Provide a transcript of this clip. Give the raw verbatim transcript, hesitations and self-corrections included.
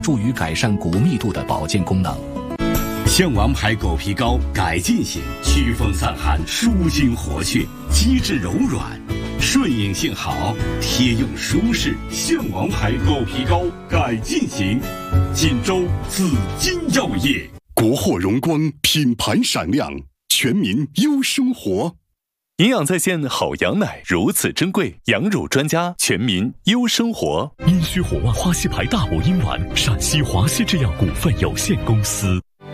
助于改善骨密度的保健功能。 象王牌狗皮膏改进型，祛风散寒，舒筋活血，机质柔软，顺应性好，贴用舒适。象王牌狗皮膏改进型，锦州紫金药业。 国货荣光，品牌闪亮，全民优生活。 营养在线好羊奶如此珍贵，羊乳专家，全民优生活。 阴虚火旺花溪牌大补阴丸，陕西华西制药股份有限公司。